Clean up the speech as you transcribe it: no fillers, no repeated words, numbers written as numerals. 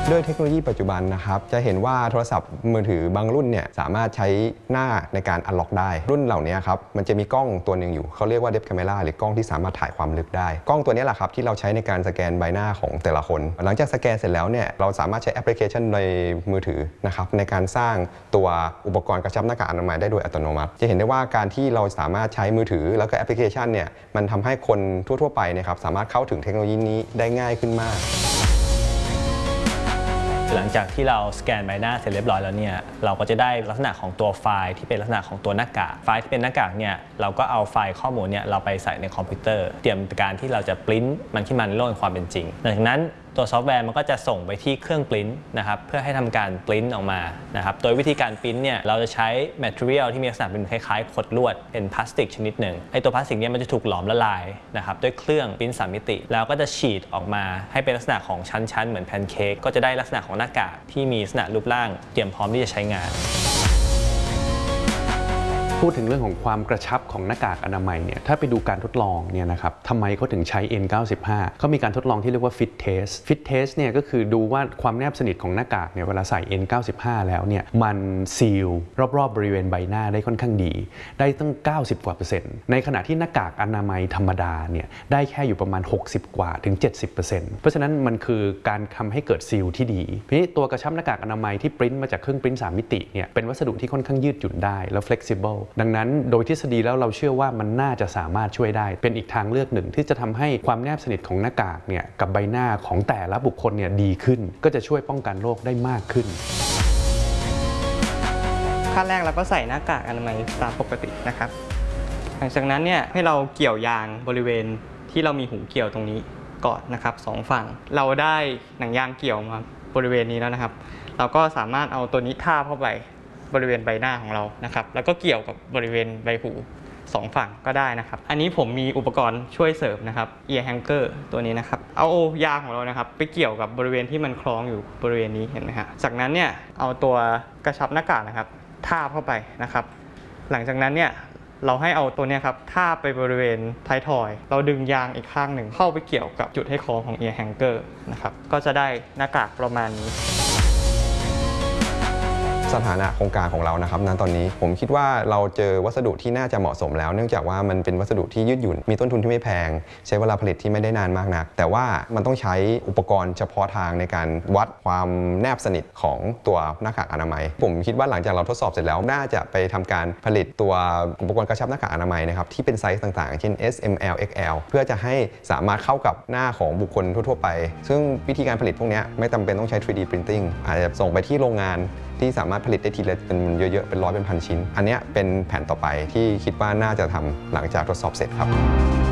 ด้วยเทคโนโลยีปัจจุบันนะครับจะเห็นว่าโทรศัพท์มือถือบางรุ่นเนี่ยสามารถใช้หน้าในการอันล็อกได้รุ่นเหล่านี้ครับมันจะมีกล้องตัวหนึ่งอยู่เขาเรียกว่า Depth Camera หรือกล้องที่สามารถถ่ายความลึกได้กล้องตัวนี้แหละครับที่เราใช้ในการสแกนใบหน้าของแต่ละคนหลังจากสแกนเสร็จแล้วเนี่ยเราสามารถใช้แอปพลิเคชันในมือถือนะครับในการสร้างตัวอุปกรณ์กระชับหน้ากากอนามัยได้โดยอัตโนมัติจะเห็นได้ว่าการที่เราสามารถใช้มือถือแล้วก็แอปพลิเคชันเนี่ยมันทำให้คนทั่วๆไปนะครับสามารถเข้าถึงเทคโนโลยีนี้ได้ง่ายขึ้นมากหลังจากที่เราสแกนใบหน้าเสร็จเรียบร้อยแล้วเนี่ยเราก็จะได้ลักษณะของตัวไฟล์ที่เป็นลักษณะของตัวหน้ากากไฟล์ที่เป็นหน้ากากเนี่ยเราก็เอาไฟล์ข้อมูลเนี่ยเราไปใส่ในคอมพิวเตอร์เตรียมการที่เราจะปริ้นมันขึ้นมาในโลกแห่งความเป็นจริงหลังจากนั้นตัวซอฟต์แวร์มันก็จะส่งไปที่เครื่องปริ้นนะครับเพื่อให้ทำการปริ้นออกมานะครับโดยวิธีการปริ้นเนี่ยเราจะใช้ material ที่มีลักษณะเป็นคล้ายๆขดลวดเป็นพลาสติกชนิดหนึ่งไอตัวพลาสติกเนี่ยมันจะถูกหลอมละลายนะครับด้วยเครื่องปริ้น3 มิติแล้วก็จะฉีดออกมาให้เป็นลักษณะของชั้นๆเหมือนแพนเค้กก็จะได้ลักษณะของหน้ากากที่มีลักษณะรูปร่างเตรียมพร้อมที่จะใช้งานพูดถึงเรื่องของความกระชับของหน้ากากอนามัยเนี่ยถ้าไปดูการทดลองเนี่ยนะครับทำไมเขาถึงใช้ N95 เขามีการทดลองที่เรียกว่า Fit Test Fit Test เนี่ยก็คือดูว่าความแนบสนิทของหน้ากากเนี่ยเวลาใส่ N95 แล้วเนี่ยมันซีลรอบๆบริเวณใบหน้าได้ค่อนข้างดีได้ตั้ง90กว่า%ในขณะที่หน้ากากอนามัยธรรมดาเนี่ยได้แค่อยู่ประมาณ60กว่าถึง 70% เพราะฉะนั้นมันคือการทำให้เกิดซีลที่ดีทีนี้ตัวกระชับหน้ากากอนามัยที่ปริ้นมาจากเครื่องปริ้น3 มิติเนี่ยเป็นวัสดุที่ค่อนข้างยืดหยุ่นได้แล้ว flexibleดังนั้นโดยทฤษฎีแล้วเราเชื่อว่ามันน่าจะสามารถช่วยได้เป็นอีกทางเลือกหนึ่งที่จะทำให้ความแนบสนิทของหน้ากากเนี่ยกับใบหน้าของแต่ละบุคคลเนี่ยดีขึ้นก็จะช่วยป้องกันโรคได้มากขึ้นขั้นแรกเราก็ใส่หน้ากากอนามัยตามปกตินะครับหลังจากนั้นเนี่ยให้เราเกี่ยวยางบริเวณที่เรามีหูเกี่ยวตรงนี้ก่อนนะครับ2 ฝั่งเราได้หนังยางเกี่ยวมาบริเวณนี้แล้วนะครับเราก็สามารถเอาตัวนี้ทาบเข้าไปบริเวณใบหน้าของเรานะครับแล้วก็เกี่ยวกับบริเวณใบหู2 ฝั่งก็ได้นะครับอันนี้ผมมีอุปกรณ์ช่วยเสริมนะครับ ear hanger ตัวนี้นะครับเอายางของเรานะครับไปเกี่ยวกับบริเวณที่มันคล้องอยู่บริเวณนี้เห็นไหมฮะจากนั้นเนี่ยเอาตัวกระชับหน้ากากนะครับทาบเข้าไปนะครับหลังจากนั้นเนี่ยเราให้เอาตัวนี้ครับทาบไปบริเวณท้ายทอยเราดึงยางอีกข้างหนึ่งเข้าไปเกี่ยวกับจุดให้คล้องของ ear hanger นะครับก็จะได้หน้ากากประมาณนี้สถานะโครงการของเรานะครับณตอนนี้ผมคิดว่าเราเจอวัสดุที่น่าจะเหมาะสมแล้วเนื่องจากว่ามันเป็นวัสดุที่ยืดหยุ่นมีต้นทุนที่ไม่แพงใช้เวลาผลิตที่ไม่ได้นานมากนักแต่ว่ามันต้องใช้อุปกรณ์เฉพาะทางในการวัดความแนบสนิทของตัวหน้ากากอนามัยผมคิดว่าหลังจากเราทดสอบเสร็จแล้วน่าจะไปทำการผลิตตัวอุปกรณ์กระชับหน้ากากอนามัยนะครับที่เป็นไซส์ต่างๆเช่น S M L X L เพื่อจะให้สามารถเข้ากับหน้าของบุคคลทั่วๆไปซึ่งวิธีการผลิตพวกนี้ไม่จำเป็นต้องใช้ 3D Printing อาจจะส่งไปที่โรงงานที่สามารถผลิตได้ทีละเป็นเยอะๆเป็นร้อยเป็นพันชิ้นอันนี้เป็นแผนต่อไปที่คิดว่าน่าจะทำหลังจากทดสอบเสร็จครับ